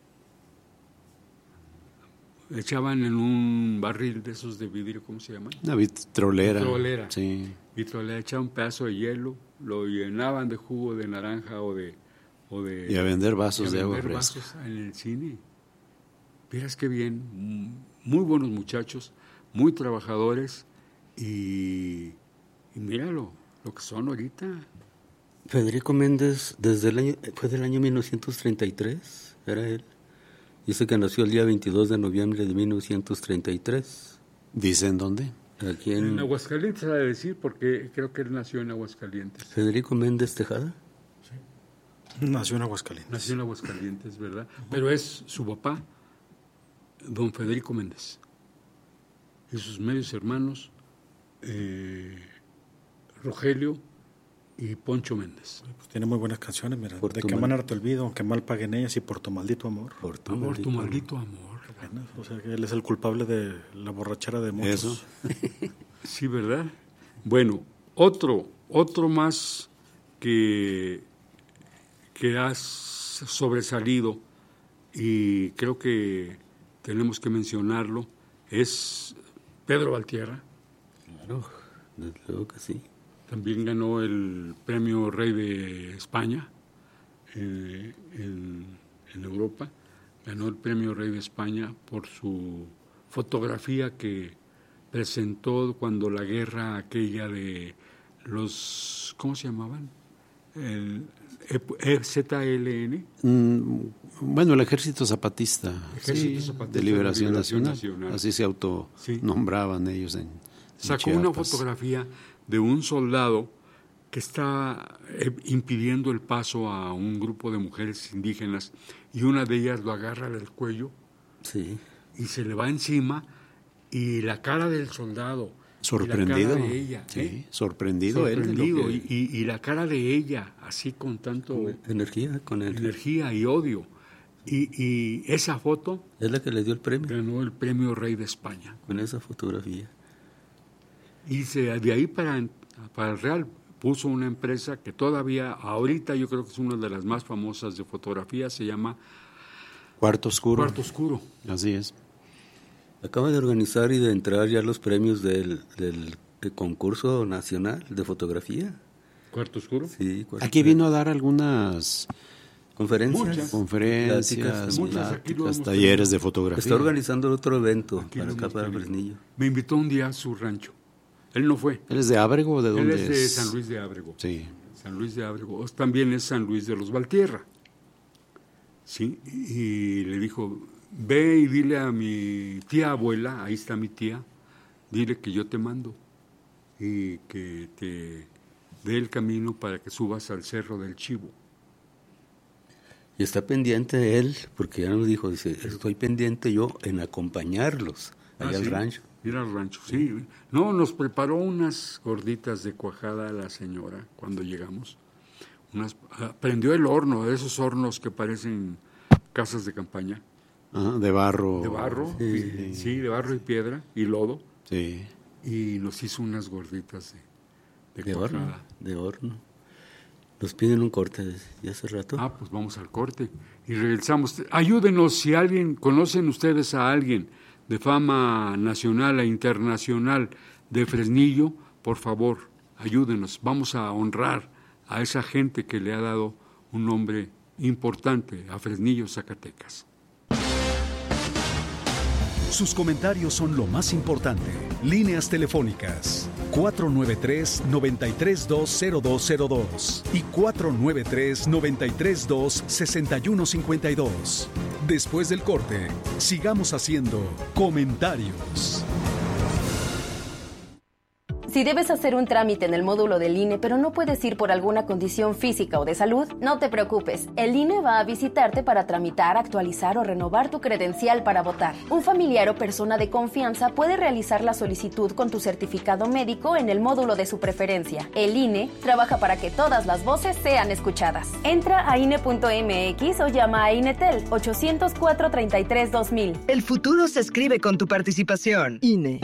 Echaban en un barril de esos de vidrio, ¿cómo se llaman? Una vitrolera. Vitrolera. Sí. Vitrolera, echaban un pedazo de hielo, lo llenaban de jugo de naranja o de... O de y a vender vasos a de vender agua fresca. vasos en el cine. Vieras qué bien, muy buenos muchachos, muy trabajadores y, y míralo, lo que son ahorita. Federico Méndez, desde el año, fue del año mil novecientos treinta y tres, era él. Dice que nació el día veintidós de noviembre de mil novecientos treinta y tres. ¿Dice en dónde? Aquí en... En Aguascalientes, a decir, porque creo que él nació en Aguascalientes. Federico Méndez Tejada. Sí. Nació en Aguascalientes. Nació en Aguascalientes, ¿verdad? Uh-huh. Pero es su papá, don Federico Méndez. Y sus medios hermanos, eh, Rogelio y Poncho Méndez. Pues tiene muy buenas canciones, mira. Por De tu qué mal... manera te olvido, aunque mal paguen ellas, y por tu maldito amor. Por tu, ah, maldito, por tu maldito amor. amor. O sea, que él es el culpable de la borrachera de muchos. Eso. Sí, ¿verdad? Bueno, otro, otro más que, que has sobresalido y creo que tenemos que mencionarlo es Pedro Valtierra. Claro, desde luego que sí. También ganó el premio Rey de España eh, en, en Europa. Ganó el premio Rey de España por su fotografía que presentó cuando la guerra aquella de los, ¿cómo se llamaban? El Z L N. Mm, bueno, el Ejército Zapatista, Ejército sí, Zapatista de Liberación, de Nacional. Liberación Nacional. Así se autonombraban sí. ellos en, Sacó en una fotografía de un soldado que está impidiendo el paso a un grupo de mujeres indígenas y una de ellas lo agarra del cuello sí. y se le va encima y la cara del soldado sorprendido y la cara de ella, sí, ¿eh? sorprendido, sorprendido él que... y, y, y la cara de ella así con tanto con energía con el... energía y odio y, y esa foto es la que le dio el premio, ganó el premio Rey de España con esa fotografía. Y se, de ahí para, para el Real puso una empresa que todavía, ahorita yo creo que es una de las más famosas de fotografía, se llama Cuarto Oscuro. Cuarto Oscuro. Así es. Acaba de organizar y de entrar ya los premios del, del, del concurso nacional de fotografía. ¿Cuarto Oscuro? Sí. Cuarto Aquí vino a dar algunas... Conferencias, muchas, conferencias, pláticas, muchas, pláticas talleres de fotografía. Está organizando otro evento aquí para acá, para Fresnillo. Me invitó un día a su rancho. Él no fue. ¿Él es de Ábrego o de dónde es? Él es de San Luis de Ábrego. Sí. San Luis de Ábrego. También es San Luis de los Valtierra. Sí, y le dijo, ve y dile a mi tía abuela, ahí está mi tía, dile que yo te mando y que te dé el camino para que subas al Cerro del Chivo. Y está pendiente él, porque ya nos dijo, dice, estoy pendiente yo en acompañarlos allá ah, al sí, rancho. Ir al rancho, sí. No, nos preparó unas gorditas de cuajada la señora cuando llegamos. Unas, prendió el horno, de esos hornos que parecen casas de campaña. Ajá, de barro. De barro, sí. Y, sí, de barro y piedra y lodo. Sí. Y nos hizo unas gorditas de, de, de cuajada. horno. De horno. Nos piden un corte de hace rato. Ah, pues vamos al corte y regresamos. Ayúdenos si alguien, conocen ustedes a alguien de fama nacional e internacional de Fresnillo, por favor, ayúdenos. Vamos a honrar a esa gente que le ha dado un nombre importante a Fresnillo, Zacatecas. Sus comentarios son lo más importante. Líneas telefónicas cuatro nueve tres, nueve tres dos, cero dos cero dos y cuatro nueve tres, nueve tres dos, seis uno cinco dos. Después del corte, sigamos haciendo comentarios. Si debes hacer un trámite en el módulo del I N E, pero no puedes ir por alguna condición física o de salud, no te preocupes. El I N E va a visitarte para tramitar, actualizar o renovar tu credencial para votar. Un familiar o persona de confianza puede realizar la solicitud con tu certificado médico en el módulo de su preferencia. El I N E trabaja para que todas las voces sean escuchadas. Entra a I N E punto M X o llama a INETEL ochocientos cuatro, treinta y tres, dos mil. El futuro se escribe con tu participación. I N E.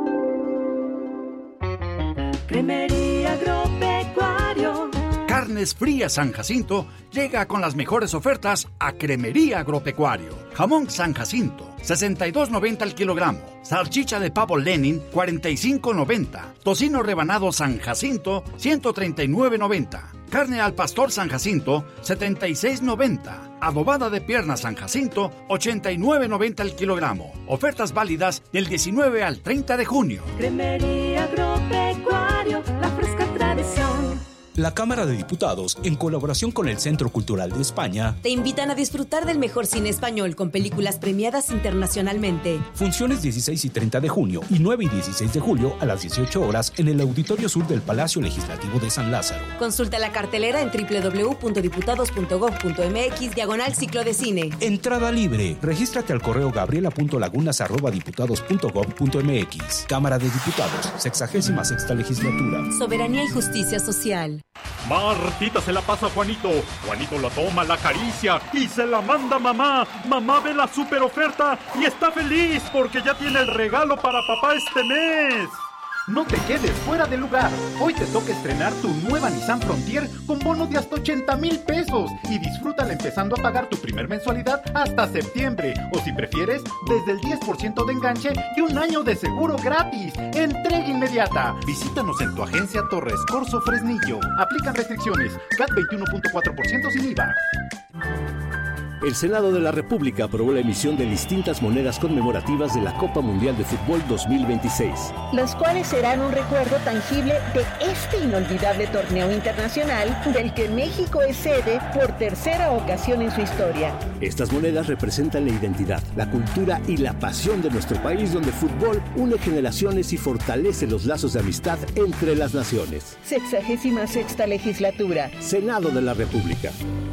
Cremería Agropecuario. Carnes Frías San Jacinto llega con las mejores ofertas a Cremería Agropecuario. Jamón San Jacinto, sesenta y dos noventa al kilogramo. Salchicha de pavo Lenin, cuarenta y cinco noventa. Tocino rebanado San Jacinto, ciento treinta y nueve noventa. Carne al pastor San Jacinto, setenta y seis noventa. Adobada de pierna San Jacinto, ochenta y nueve noventa al kilogramo. Ofertas válidas del diecinueve al treinta de junio. Cremería Agropecuario, la fresca tradición. La Cámara de Diputados, en colaboración con el Centro Cultural de España, te invitan a disfrutar del mejor cine español con películas premiadas internacionalmente. Funciones dieciséis y treinta de junio y nueve y dieciséis de julio a las dieciocho horas en el Auditorio Sur del Palacio Legislativo de San Lázaro. Consulta la cartelera en doble u doble u doble u punto diputados punto gob punto m x diagonal ciclo de cine. Entrada libre. Regístrate al correo gabriela punto lagunas arroba diputados punto gob punto m x. Cámara de Diputados, sexagésima sexta legislatura. Soberanía y justicia social. Martita se la pasa a Juanito, Juanito la toma, la acaricia y se la manda a mamá. Mamá ve la super oferta y está feliz porque ya tiene el regalo para papá este mes. No te quedes fuera de lugar. Hoy te toca estrenar tu nueva Nissan Frontier con bono de hasta ochenta mil pesos y disfrútala empezando a pagar tu primer mensualidad hasta septiembre. O si prefieres, desde el diez por ciento de enganche y un año de seguro gratis. Entrega inmediata. Visítanos en tu agencia Torres Corso Fresnillo. Aplican restricciones. C A T veintiuno punto cuatro por ciento sin I V A. El Senado de la República aprobó la emisión de distintas monedas conmemorativas de la Copa Mundial de Fútbol dos mil veintiséis. Las cuales serán un recuerdo tangible de este inolvidable torneo internacional del que México es sede por tercera ocasión en su historia. Estas monedas representan la identidad, la cultura y la pasión de nuestro país, donde el fútbol une generaciones y fortalece los lazos de amistad entre las naciones. Sexagésima sexta legislatura. Senado de la República.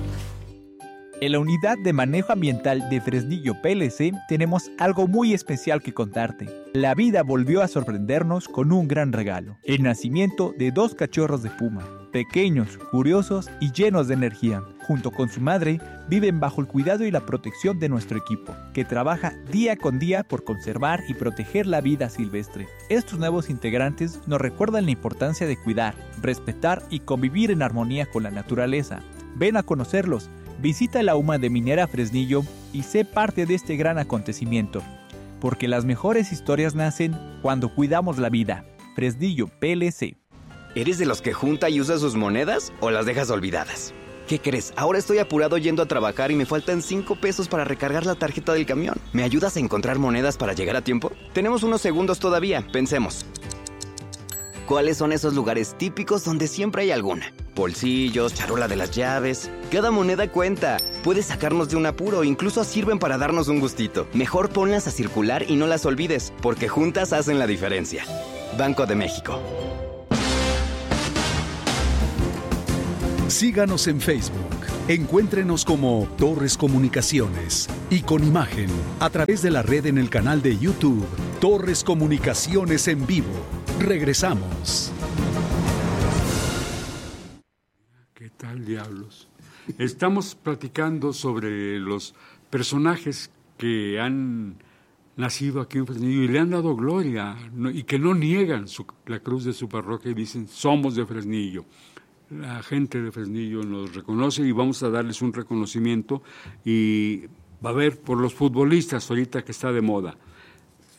En la Unidad de Manejo Ambiental de Fresnillo P L C tenemos algo muy especial que contarte. La vida volvió a sorprendernos con un gran regalo: el nacimiento de dos cachorros de puma, pequeños, curiosos y llenos de energía. Junto con su madre, viven bajo el cuidado y la protección de nuestro equipo, que trabaja día con día por conservar y proteger la vida silvestre. Estos nuevos integrantes nos recuerdan la importancia de cuidar, respetar y convivir en armonía con la naturaleza. Ven a conocerlos. Visita la U M A de Minera Fresnillo y sé parte de este gran acontecimiento, porque las mejores historias nacen cuando cuidamos la vida. Fresnillo P L C. ¿Eres de los que junta y usa sus monedas o las dejas olvidadas? ¿Qué crees? Ahora estoy apurado yendo a trabajar y me faltan cinco pesos para recargar la tarjeta del camión. ¿Me ayudas a encontrar monedas para llegar a tiempo? Tenemos unos segundos todavía, pensemos. ¿Cuáles son esos lugares típicos donde siempre hay alguna? Bolsillos, charola de las llaves. Cada moneda cuenta. Puede sacarnos de un apuro, incluso sirven para darnos un gustito. Mejor ponlas a circular y no las olvides, porque juntas hacen la diferencia. Banco de México. Síganos en Facebook. Encuéntrenos como Torres Comunicaciones y con imagen a través de la red en el canal de YouTube Torres Comunicaciones en Vivo. Regresamos. ¿Qué tal, diablos? Estamos platicando sobre los personajes que han nacido aquí en Fresnillo y le han dado gloria, ¿no? Y que no niegan su, la cruz de su parroquia y dicen, somos de Fresnillo. La gente de Fresnillo nos reconoce y vamos a darles un reconocimiento, y va a haber por los futbolistas ahorita que está de moda.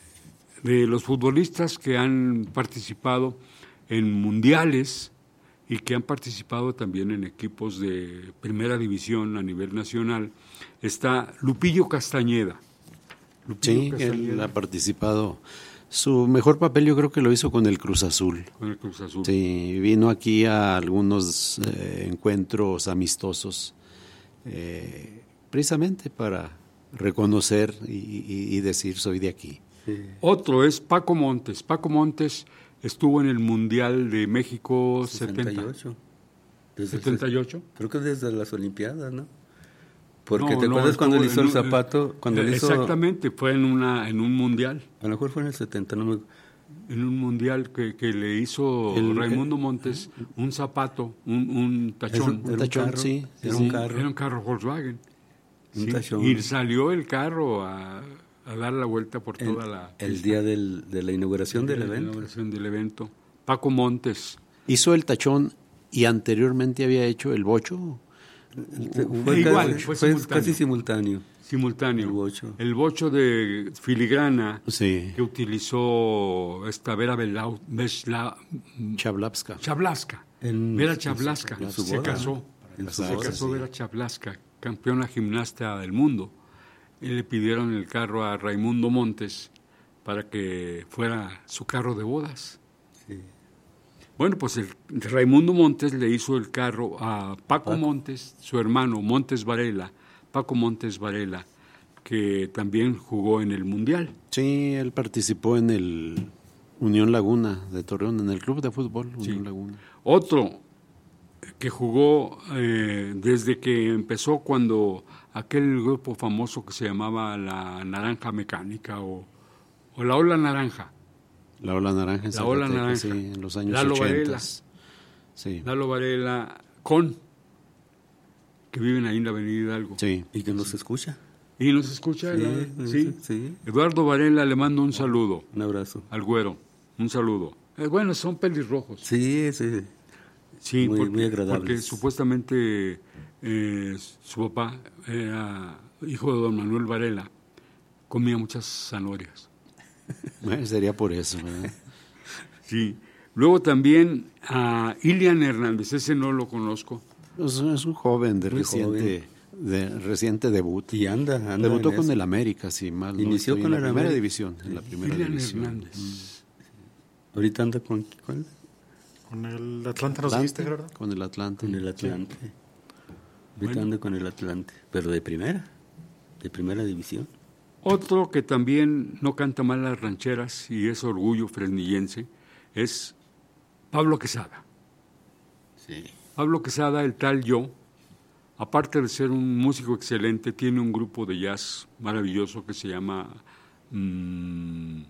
De los futbolistas que han participado en mundiales y que han participado también en equipos de primera división a nivel nacional, está Lupillo Castañeda. Lupillo Sí, Castañeda. él ha participado. Su mejor papel yo creo que lo hizo con el Cruz Azul. Con el Cruz Azul. Sí, vino aquí a algunos eh, encuentros amistosos, eh, precisamente para reconocer y, y, y decir soy de aquí. Sí. Otro es Paco Montes. Paco Montes estuvo en el Mundial de México sesenta y ocho. Desde ¿setenta y ocho? Creo que desde las Olimpiadas, ¿no? Porque no, te no, acuerdas cuando él hizo el un, zapato, cuando él hizo... Exactamente, fue en una en un mundial. A lo mejor fue en el setenta, no me... En un mundial que, que le hizo el, Raimundo Montes un zapato, un, un tachón. Un, un tachón, carro, sí. Era sí. un carro. Era un carro Volkswagen. Un sí, tachón. Y salió el carro a, a dar la vuelta por el, toda la... El pista. día del, de la inauguración del de evento. La inauguración del evento. Paco Montes. Hizo el tachón y anteriormente había hecho el bocho. Fue, igual, casi, fue fue simultáneo. casi simultáneo. Simultáneo. El bocho. El bocho de filigrana sí. que utilizó esta Vera Belau, Besla, Chablaska. Chablaska. En, Vera Chablaska. En su se boda, casó. En se boda, casó sí. Vera Chablaska, campeona gimnasta del mundo. Y le pidieron el carro a Raimundo Montes para que fuera su carro de bodas. Sí. Bueno, pues el Raimundo Montes le hizo el carro a Paco, Paco Montes, su hermano Montes Varela, Paco Montes Varela, que también jugó en el Mundial. Sí, él participó en el Unión Laguna de Torreón, en el club de fútbol Unión sí. Laguna. Otro que jugó eh, desde que empezó cuando aquel grupo famoso que se llamaba la Naranja Mecánica o, o la Ola Naranja. La Ola Naranja en La Ola Naranja. Sí, en los años Lalo ochenta. Varela. Sí. Lalo Varela con, que viven ahí en la Avenida Hidalgo. Sí. Y que nos escucha. Y nos escucha. Sí, la, sí, sí. sí. Eduardo Varela le mando un saludo. Un abrazo. Al güero. Un saludo. Eh, bueno, son pelirrojos. Sí, sí. Sí, muy, porque, muy agradables. Porque supuestamente eh, su papá era hijo de don Manuel Varela. Comía muchas zanahorias. Bueno, sería por eso, ¿verdad? Sí. Luego también a Ilian Hernández, ese no lo conozco. Es, es un joven de Muy reciente joven. de reciente debut. Y anda, anda Debutó en con eso. el América, si mal no Inició estoy, con en el la primera América. división, en la primera Ilian división. Hernández. Mm. Ahorita anda con... ¿cuál? Con el Atlante nos Atlante, dijiste, ¿verdad? Con el Atlante. Con el Atlante. Sí. Ahorita Bueno. anda con el Atlante. Pero de primera. De primera división. Otro que también no canta mal las rancheras y es orgullo fresnillense es Pablo Quesada. Sí. Pablo Quesada, el tal yo, aparte de ser un músico excelente, tiene un grupo de jazz maravilloso que se llama... Mmm,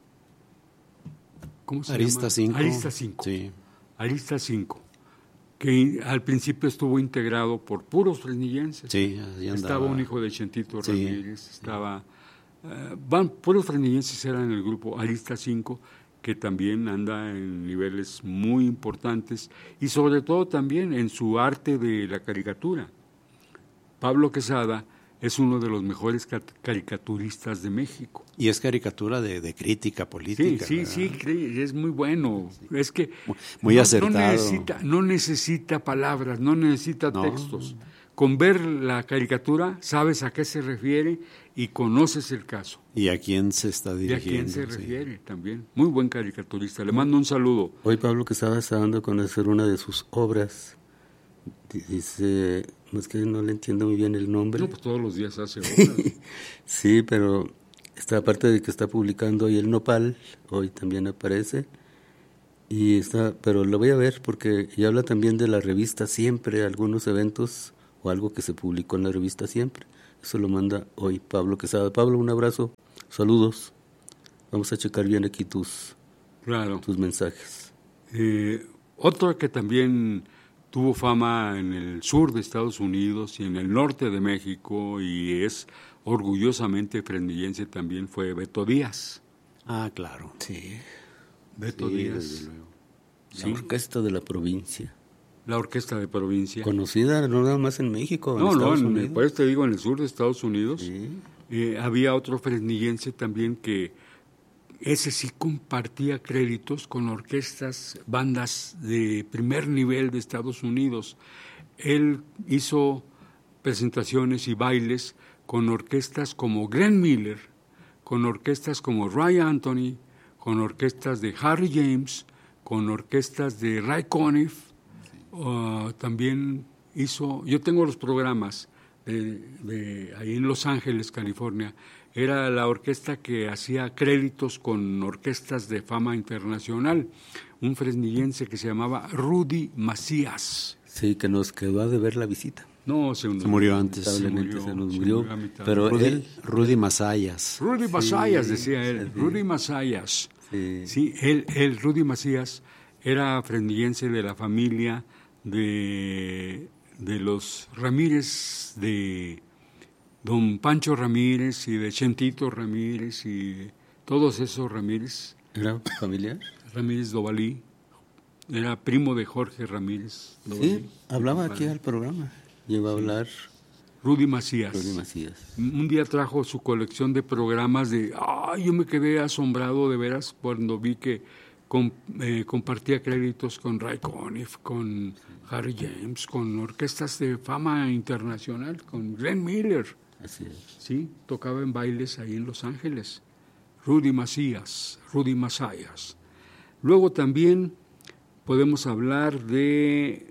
¿Cómo se Arista llama? cinco. Arista cinco. Sí. Arista cinco, que al principio estuvo integrado por puros fresnillenses. Sí, ahí Estaba andaba. un hijo de Chentito Sí. Ramírez, estaba... Uh, van, puros fresnillenses eran el grupo Arista cinco, que también anda en niveles muy importantes y sobre todo también en su arte de la caricatura. Pablo Quesada es uno de los mejores caricaturistas de México. Y es caricatura de, de crítica política. Sí, sí, sí, es muy bueno. Es que muy no, acertado. No necesita, no necesita palabras, no necesita no. textos. Con ver la caricatura sabes a qué se refiere y conoces el caso. Y a quién se está dirigiendo. Y a quién se sí. refiere también. Muy buen caricaturista. Le mando un saludo. Hoy Pablo Quesada está dando a conocer una de sus obras. Dice, no es que no le entiendo muy bien el nombre. No, pues todos los días hace obras. Sí, pero está aparte de que está publicando hoy el Nopal, hoy también aparece. Y está, pero lo voy a ver porque y habla también de la revista Siempre, algunos eventos o algo que se publicó en la revista Siempre. Eso lo manda hoy Pablo Quesada. Pablo, un abrazo, saludos. Vamos a checar bien aquí tus, claro. tus mensajes. Eh, otro que también tuvo fama en el sur de Estados Unidos y en el norte de México y es orgullosamente fresnillense también fue Beto Díaz. Ah, claro. Sí. Beto sí, Díaz. Desde luego. La Sí. orquesta de la provincia. La orquesta de provincia. Conocida no nada más en México, en No, Estados no, en, Unidos. por eso te digo, en el sur de Estados Unidos Sí. eh, había otro fresnillense también que ese sí compartía créditos con orquestas, bandas de primer nivel de Estados Unidos. Él hizo presentaciones y bailes con orquestas como Glenn Miller, con orquestas como Ray Anthony, con orquestas de Harry James, con orquestas de Ray Conniff. Sí. Uh, también hizo, yo tengo los programas de, de ahí en Los Ángeles, California. Era la orquesta que hacía créditos con orquestas de fama internacional, un fresnillense que se llamaba Rudy Macías. Sí, que nos quedó a deber la visita. No, se, se murió antes. Se murió, se nos murió. Se murió pero Rudy, él, Rudy Macías. Rudy Macías, sí, decía él. Sí. Rudy Macías. Sí, sí él, él, Rudy Macías, era fresnillense de la familia de, de los Ramírez, de don Pancho Ramírez y de Chentito Ramírez y todos esos Ramírez. ¿Era familiar? Ramírez Dovalí. Era primo de Jorge Ramírez Dovalí. Sí, hablaba aquí al programa. Llegó a hablar Rudy Macías. Rudy Macías. Un día trajo su colección de programas de... ¡Ay! Yo me quedé asombrado de veras cuando vi que com, eh, compartía créditos con Ray Conniff, con Harry James, con orquestas de fama internacional, con Glenn Miller. Así es. Sí, tocaba en bailes ahí en Los Ángeles. Rudy Macías, Rudy Macías. Luego también podemos hablar de...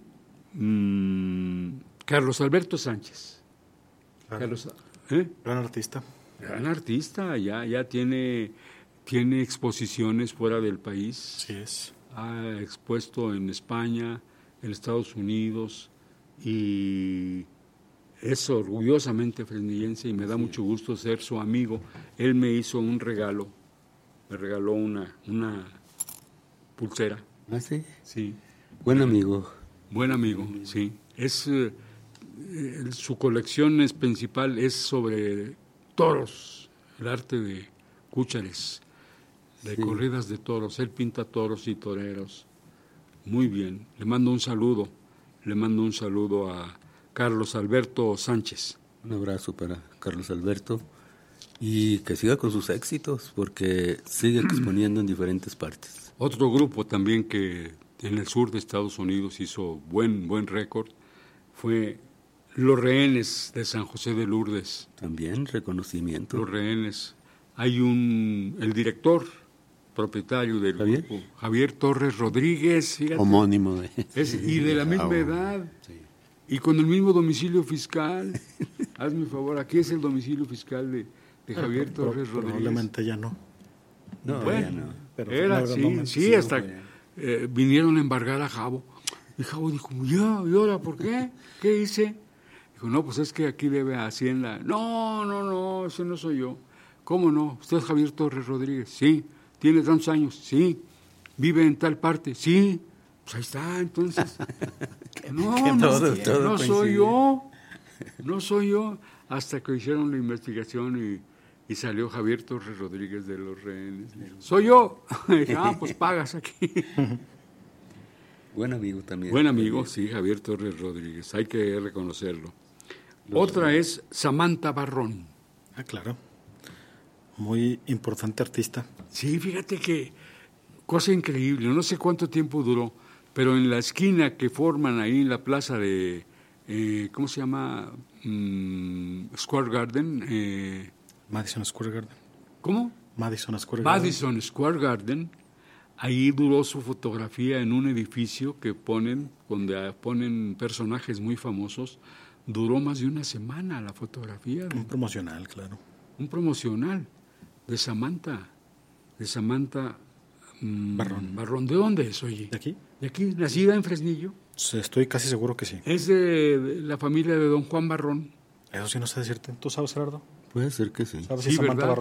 Mmm, Carlos Alberto Sánchez. Gran, Carlos, ¿eh? gran artista. Gran artista, ya, ya tiene, tiene exposiciones fuera del país. Sí es. Ha expuesto en España, en Estados Unidos, y es orgullosamente fresnillense y me da sí. mucho gusto ser su amigo. Él me hizo un regalo, me regaló una, una pulsera. ¿Ah, sí? Sí. Buen amigo. Buen amigo, sí. Es, eh, su colección es principal es sobre toros, el arte de cúchares, de sí. corridas de toros. Él pinta toros y toreros. Muy bien. Le mando un saludo. Le mando un saludo a Carlos Alberto Sánchez. Un abrazo para Carlos Alberto y que siga con sus éxitos porque sigue exponiendo en diferentes partes. Otro grupo también que en el sur de Estados Unidos hizo buen buen récord fue Los Rehenes de San José de Lourdes. También reconocimiento. Los Rehenes. Hay un el director propietario del ¿Javier? grupo, Javier Torres Rodríguez, fíjate, homónimo de es, y de la misma ah, edad sí. y con el mismo domicilio fiscal. Hazme un favor, aquí es el domicilio fiscal de, de Javier pero, Torres pero, Rodríguez. Probablemente ya no. No, bueno, ya no. Pero era, no, sí, no, sí, sí, hasta eh, vinieron a embargar a Jabo. Y Jabo dijo, ya, ¿y ahora por qué? ¿Qué hice? Dijo, no, pues es que aquí debe a Hacienda. No, no, no, ese no soy yo. ¿Cómo no? ¿Usted es Javier Torres Rodríguez? Sí. ¿Tiene tantos años? Sí. ¿Vive en tal parte? Sí. Pues ahí está, entonces. No, no, todo, todo no soy yo. No soy yo. Hasta que hicieron la investigación y, y salió Javier Torres Rodríguez de Los Rehenes. Soy yo. Y dije, ah, pues pagas aquí. Buen amigo también. Buen amigo, sí, Javier Torres Rodríguez. Hay que reconocerlo. Los Otra es Samantha Barrón. Ah, claro. Muy importante artista. Sí, fíjate que cosa increíble, no sé cuánto tiempo duró, pero en la esquina que forman ahí en la plaza de, eh, ¿cómo se llama? Mm, Square Garden. Eh, Madison Square Garden. ¿Cómo? Madison Square Garden. Madison Square Garden. Ahí duró su fotografía en un edificio que ponen, donde ponen personajes muy famosos. Duró más de una semana la fotografía. Un promocional, claro. Un promocional. De Samantha, de Samantha mmm, Barrón. Barrón. ¿De dónde es, oye? ¿De aquí? ¿De aquí? ¿Nacida en Fresnillo? Estoy casi seguro que sí. Es de, de la familia de don Juan Barrón. Eso sí no sé decirte. ¿Tú sabes, Gerardo? Puede ser que sí. ¿Sabes sí, si Samantha ¿verdad? Barrón